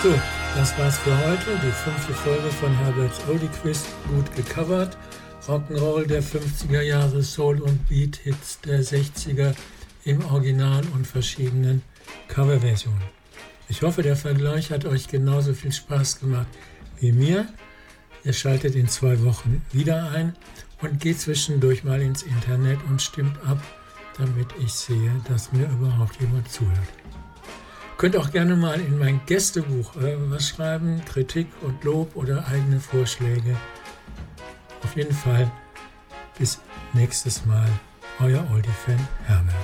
So, das war's für heute. Die 5. Folge von Herberts Oldie Quiz. Gut gecovert. Rock'n'Roll der 50er Jahre, Soul- und Beat-Hits der 60er im Original und verschiedenen Coverversionen. Ich hoffe, der Vergleich hat euch genauso viel Spaß gemacht wie mir. Ihr schaltet in 2 Wochen wieder ein und geht zwischendurch mal ins Internet und stimmt ab, damit ich sehe, dass mir überhaupt jemand zuhört. Könnt auch gerne mal in mein Gästebuch was schreiben, Kritik und Lob oder eigene Vorschläge. Auf jeden Fall bis nächstes Mal, euer Oldie-Fan Herbert.